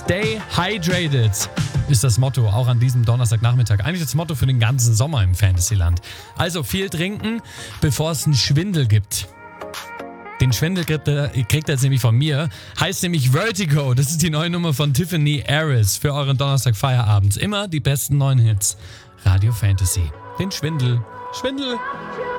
Stay hydrated ist das Motto, auch an diesem Donnerstagnachmittag. Eigentlich das Motto für den ganzen Sommer im Fantasyland. Also viel trinken, bevor es einen Schwindel gibt. Den Schwindel kriegt er jetzt nämlich von mir. Heißt nämlich Vertigo. Das ist die neue Nummer von Tiffany Harris für euren Donnerstag-Feierabend. Immer die besten neuen Hits. Radio Fantasy. Den Schwindel. Schwindel.